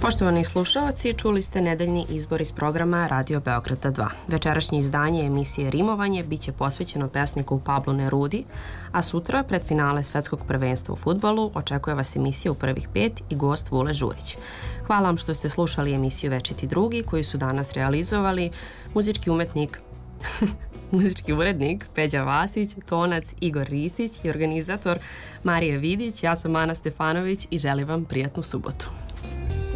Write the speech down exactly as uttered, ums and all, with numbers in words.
Poštovani slušaoci, čuli ste nedeljni izbor iz programa Radio Beograda dva. Večerašnje izdanje emisije Rimovanje biće posvećeno pesniku Pablu Nerudi, a sutra, pred finale Svetskog prvenstva u fudbalu, očekuje vas emisija U prvih pet i gost Vule Žurić. Hvala vam što ste slušali emisiju Večiti drugi, koju su danas realizovali muzički umetnik, muzički urednik Peđa Vasić, tonac Igor Risić i organizator Marija Vidić. Ja sam Ana Stefanović i želim vam prijatnu subotu.